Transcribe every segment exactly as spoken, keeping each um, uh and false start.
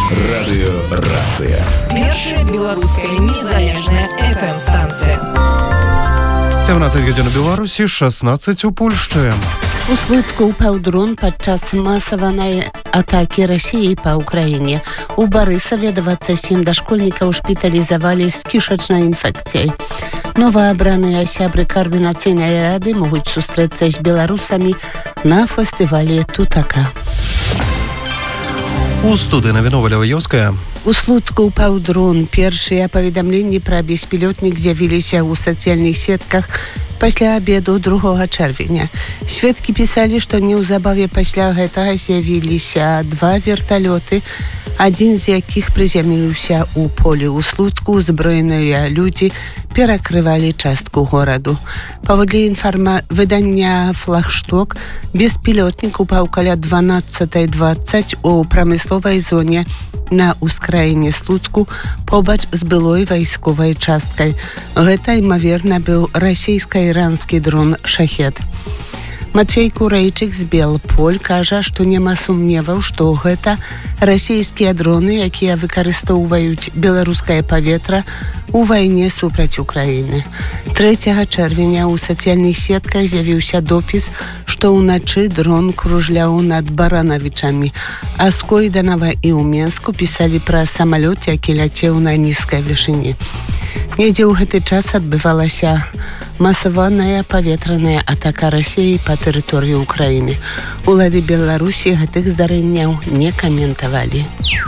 Радыёрацыя. Першая беларуская незалежная эф эм-станцыя. сямнадцаць гадзін у Беларусі, шаснаццаць у Польшчы. У Слуцку упаў дрон падчас масаванай атакі Расіі па Ўкраіне. У Барысаве дваццаць сем дашкольнікаў шпіталізавалі з кішачнай інфекцыяй. Новаабраныя сябры каардынацыйнай рады могуць сустрэцца з беларусамі на фестывалі «Тутака». У студыі навіну Валяваёўская. У Слуцку упаў дрон. Першыя паведамленні пра беспілотнік з'явіліся ў сацыяльных сетках пасля абеду другога чэрвеня. Сведкі пісалі, што неўзабаве пасля гэтага з'явіліся два верталёты, адзін з якіх прызямліўся ў полі ў Слуцку. Узброеныя людзі перакрывалі частку гораду. Паводле інфарма выдання «Флагшток», беспілотнік упаў каля дванаццатай дваццаць у прамысловай зоне на ўскраіне Слуцку побач з былой вайсковай часткай. Гэта, імаверна, быў расійска-іранскі дрон «Шахед». Матвей Курэйчык з Белполь кажа, што няма сумневаў, што гэта расійскія дроны, якія выкарыстоўваюць беларускае паветра у вайне супраць Украіны. трэцяга чэрвеня ў сацыяльных сетках з'явіўся допіс, што ўначы дрон кружляў над Баранавічамі, а з Койданава і ў Менску пісалі пра самалёт, які ляцеў на нізкай вышыні. Недзе ў гэты час адбывалася масаваная паветраная атака Расіі па тэрыторыі Украіны. Улады Беларусі гэтых здарэнняў не каментавалі.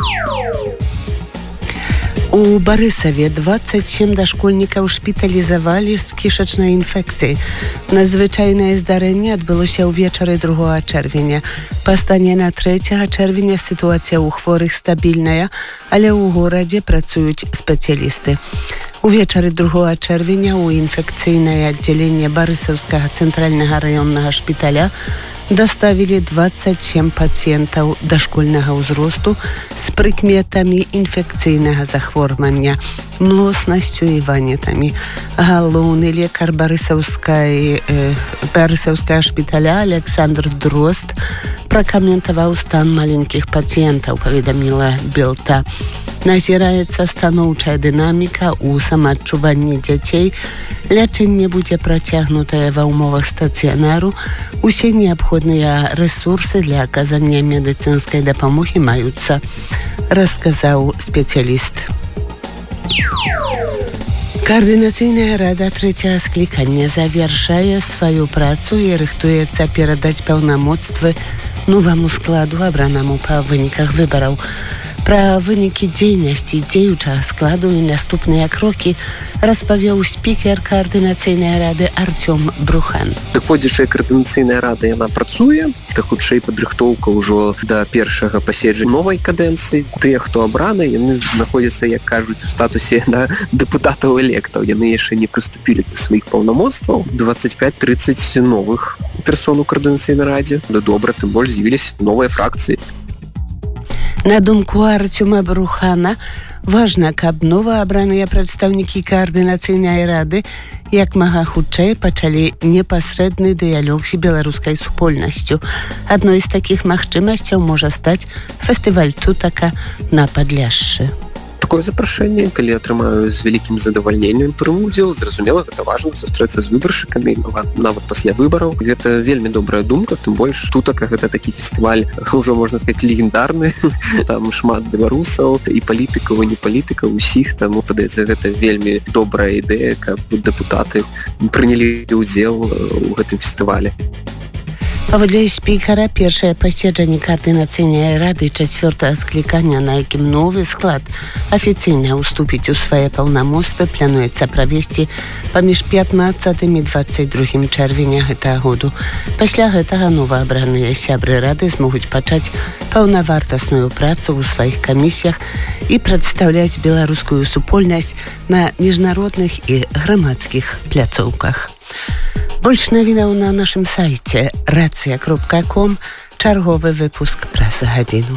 У Барысаве дваццаць сем дашкольнікаў шпіталізавалі з кішачнай інфекцыяй. Надзвычайнае здарэнне адбылося ўвечары другога чэрвеня. Па стане на трэцяга чэрвеня сітуацыя ў хворых стабільная, але ў горадзе працуюць спецыялісты. Увечары другога чэрвеня ў інфекцыйнае аддзяленне Барысаўскага цэнтральнага раённага шпіталя даставілі дваццаць сем пацыентаў дашкольнага ўзросту з прыкметамі інфекцыйнага захворвання, млоснасцю і ванітамі. Галоўны лекар Барысаўскай, э, Барысаўскага шпіталя Александр Дрозд пракаментаваў стан маленькіх пацыентаў, паведаміла Белта. Назіраецца станоўчая дынаміка ў самаадчуванні дзяцей. Лячэнне будзе працягнутае ва ўмовах стацыянару. Усе неабходныя рэсурсы для аказання медыцынскай дапамогі маюцца, расказаў спецыяліст. Каардынацыйная рада трэцяга склікання завяршае сваю працу і рыхтуецца перадаць паўнамоцтвы новаму складу, абранаму па выніках выбараў. Пра вынікі дзейнасці дзеючага складу і наступныя крокі распавёў спікер каардынацыйнай рады Артём Брухан. Выходзячая каардынацыйная рада, яна працуе, та хутчэй падрыхтоўка ўжо да першага паседжання новай кадэнцыі. Тыя, хто абраны, яны знаходзяцца, як кажуць, у статусе да, дэпутатаў-электаў. Яны яшчэ не прыступілі да сваіх паўнамоцтваў. дваццаць пяць трыццаць новых персон у каардынацыйнай радзе. Да добра, тым больш з'явіліся новыя фракцыі. На думку Артёма Брухана, важна, каб новаабраныя прадстаўнікі каардынацыйнай рады як мага хутчэй пачалі непасрэдны дыялог з беларускай супольнасцю. Адной з такіх магчымасцяў можа стаць фестываль «Тутака» на Падляшшы. Такое запрашэнне, калі атрымаю з вялікім задавальненнем прыму удзел, зразумела, гэта важна сустрэцца з выбаршчыкамі, нават пасля выбараў. Гэта вельмі добрая думка, тым больш «Тутака» гэта такі фестываль, ўжо можна сказаць, легендарны. Там шмат беларусаў, і палітыкаў, і не палітыкаў, усіх. Таму, падаецца, гэта вельмі добрая ідэя, каб дэпутаты прынялі ўдзел у гэтым фестывалі. Паводле спікара, першае паседжанне каардынацыйнай рады чацвёртага склікання, на якім новы склад афіцыйна ўступіць у свае паўнамоцтвы, плануецца правесці паміж пятнаццатым і дваццаць другім чэрвеня гэтага году. Пасля гэтага новаабраныя сябры рады змогуць пачаць паўнавартасную працу ў сваіх камісіях і прадстаўляць беларускую супольнасць на міжнародных і грамадскіх пляцоўках. Больш навінаў на нашым сайце рацыя кропка ком. Чарговы выпуск праз гадзіну.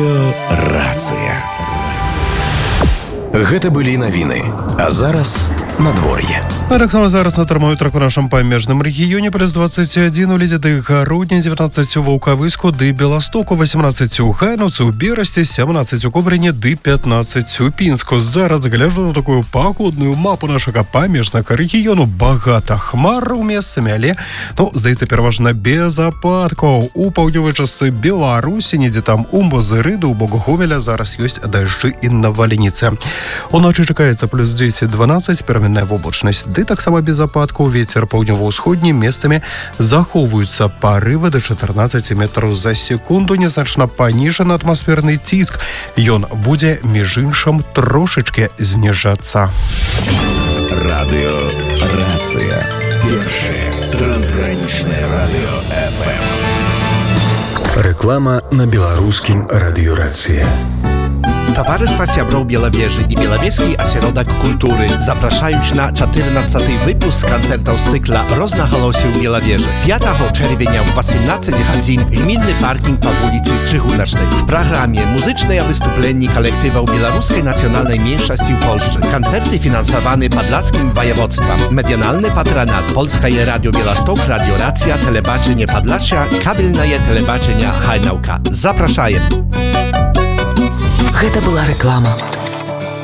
Радыёрацыя. Гэта былі навіны. А зараз надвор'е. А так само зараз на термометрах у нашому памежном регіоні плюс двадцать один у Лідяди Гарудні, девятнадцать у Вовковиську, ди Білостоку, вісімнадцять у Хайновці, у Бересті, сімнадцять у Кобрині, ди п'ятнадцять у Пінську. Зараз гляжу на таку погодную мапу нашого памежного регіону. Багато хмар у місцями, але, ну, здається, переважно без опадков. У паўднёвай частцы Беларусі, недзе там у Мозыриду, у Богогомеля зараз ёсць дажджы і навальніцы. Уночі чакаецца плюс десять дванадцать, пераменная воблачнасць, ды таксама без ападкаў. Вецер паўднёва-ўсходні, месцамі захоўваюцца парывы да чатырнаццаць метраў за секунду. Незначна паніжаны атмасферны ціск. Ён будзе, між іншым, трошечки зніжацца. Радыё Рацыя. Першае трансгранічнае радыё эф эм. Реклама на беларускім радыё Рацыя. Towarzystwa Siabrów Bielawieży i Bielawieski Ośrodek Kultury zapraszają na czternasty wypust koncertów z cykla Roznachalosie w Bielawieży. piątego czerwca w osiemnaście godzin gminny parking po ulicy Czychunasznej. W programie muzyczne wystąpienie kolektywów Białoruskiej Nacjonalnej Mniejszości w Polsce. Koncerty finansowane Podlaskim Województwem. Medialny patronat Polskie Radio Białystok, Radio Racja, Telebaczenie Podlasia, kabelne telebaczenia Hajnałka. Zapraszają. Гэта была рэклама.